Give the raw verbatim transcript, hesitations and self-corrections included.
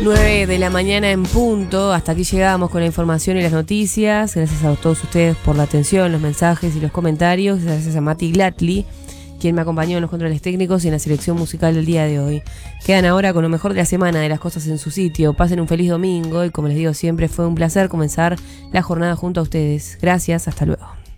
nueve de la mañana en punto. Hasta aquí llegamos con la información y las noticias. Gracias a todos ustedes por la atención, los mensajes y los comentarios. Gracias a Mati Glatli, quien me acompañó en los controles técnicos y en la selección musical del día de hoy. Quedan ahora con lo mejor de la semana, de las cosas en su sitio. Pasen un feliz domingo y, como les digo siempre, fue un placer comenzar la jornada junto a ustedes. Gracias, hasta luego.